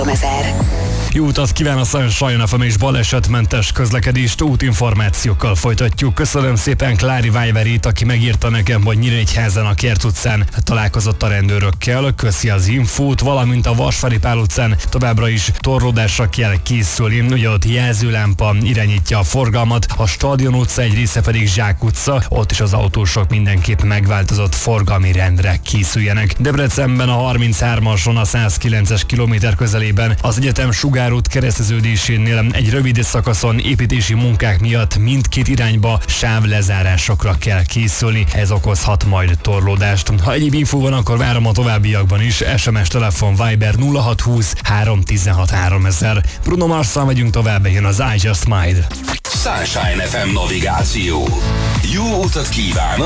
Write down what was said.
3000. Jó utat kíván a Sunshine FM és balesetmentes közlekedést, útinformációkkal folytatjuk. Köszönöm szépen Klári Vájverit, aki megírta nekem, hogy Nyíregyházán a Kert utcán találkozott a rendőrökkel. Köszi az infót, valamint a Vasvári Pál utcán továbbra is torlódásra kell készülni. Ugye ott jelzőlámpa irányítja a forgalmat, a Stadion utca egy része pedig Zsák utca, ott is az autósok mindenképp megváltozott forgalmi rendre készüljenek. Debrecenben a 33-ason a 109-es kilométer közelében az egyetem Sugárút kereszteződésénél egy rövid szakaszon építési munkák miatt mindkét irányba sávlezárásokra kell készülni, ez okozhat majd torlódást. Ha egyéb infó van, akkor várom a továbbiakban is. SMS, telefon, Viber 0620 316 3000. Bruno Marsszal megyünk tovább, jön az I Just Might. Sunshine FM navigáció. Jó utat kíván